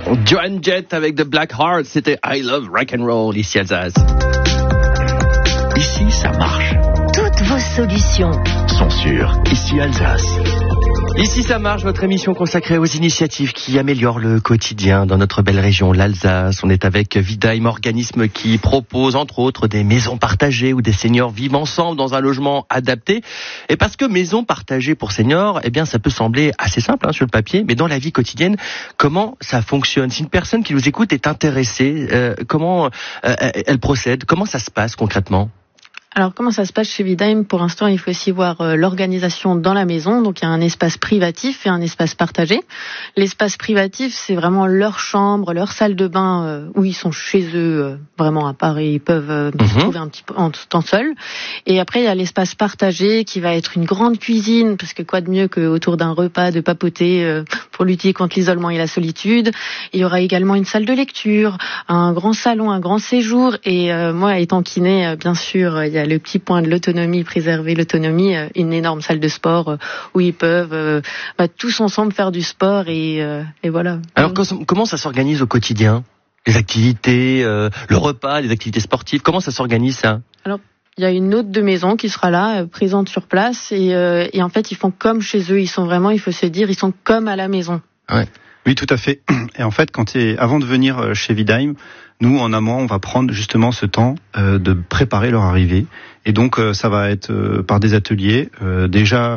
Joan Jett avec The Black Heart, c'était I Love Rock and Roll, ici Alsace. Ici, ça marche. Toutes vos solutions sont sûres. Ici, Alsace. Ici ça marche, votre émission consacrée aux initiatives qui améliorent le quotidien dans notre belle région, l'Alsace. On est avec Vidheim, organisme qui propose entre autres des maisons partagées où des seniors vivent ensemble dans un logement adapté. Et parce que maison partagée pour seniors, eh bien ça peut sembler assez simple sur le papier, mais dans la vie quotidienne, comment ça fonctionne? Si une personne qui nous écoute est intéressée, comment elle procède? Comment ça se passe concrètement? Alors, comment ça se passe chez Vidheim? Pour l'instant, il faut aussi voir l'organisation dans la maison. Donc, il y a un espace privatif et un espace partagé. L'espace privatif, c'est vraiment leur chambre, leur salle de bain, où ils sont chez eux, vraiment à part, et ils peuvent se trouver un petit peu en temps seul. Et après, il y a l'espace partagé qui va être une grande cuisine, parce que quoi de mieux qu'autour d'un repas, de papoter pour lutter contre l'isolement et la solitude. Il y aura également une salle de lecture, un grand salon, un grand séjour. Et moi, étant kiné, bien sûr, il y a le petit point de l'autonomie, préserver l'autonomie, une énorme salle de sport où ils peuvent tous ensemble faire du sport et voilà. Alors comment ça s'organise au quotidien? Les activités, le repas, les activités sportives, comment ça s'organise ça? Alors, il y a une hôte de maison qui sera là, présente sur place et en fait ils font comme chez eux, ils sont vraiment, il faut se dire, ils sont comme à la maison. Ouais. Oui, tout à fait. Et en fait, avant de venir chez Vidheim, nous, en amont, on va prendre justement ce temps de préparer leur arrivée. Et donc, ça va être par des ateliers. Déjà,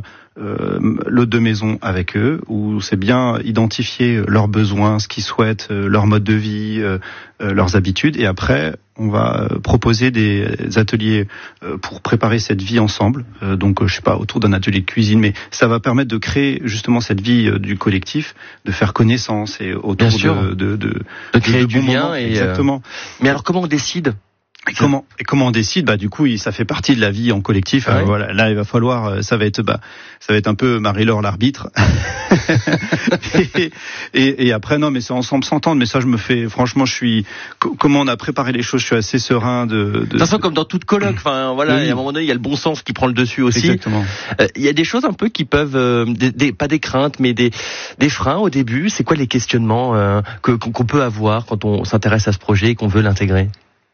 l'hôte de maison avec eux, où c'est bien identifier leurs besoins, ce qu'ils souhaitent, leur mode de vie, leurs habitudes. Et après, on va proposer des ateliers pour préparer cette vie ensemble. Donc, je sais pas, autour d'un atelier de cuisine, mais ça va permettre de créer justement cette vie du collectif, de faire connaissance et autour de créer du lien. Exactement. Mais alors, comment on décide? Et comment on décide? Du coup, ça fait partie de la vie en collectif. Ouais. Voilà, là, il va falloir, ça va être un peu Marie-Laure l'arbitre. et après, non, mais c'est ensemble s'entendre. Mais ça, franchement, comment on a préparé les choses, je suis assez serein de toute façon, comme dans toute coloc. Enfin, voilà, oui. À un moment donné, il y a le bon sens qui prend le dessus aussi. Exactement. Il y a des choses un peu qui peuvent, pas des craintes, mais des freins au début. C'est quoi les questionnements qu'on peut avoir quand on s'intéresse à ce projet et qu'on veut l'intégrer?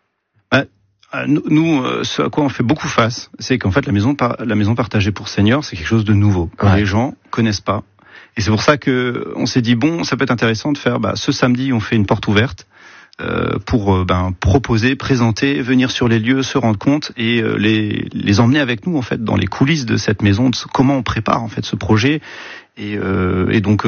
Nous, ce à quoi on fait beaucoup face, c'est qu'en fait la maison partagée pour seniors, c'est quelque chose de nouveau que les gens connaissent pas. Et c'est pour ça que on s'est dit ça peut être intéressant de faire ce samedi, on fait une porte ouverte pour proposer, présenter, venir sur les lieux, se rendre compte et les emmener avec nous en fait dans les coulisses de cette maison, de comment on prépare en fait ce projet. Et donc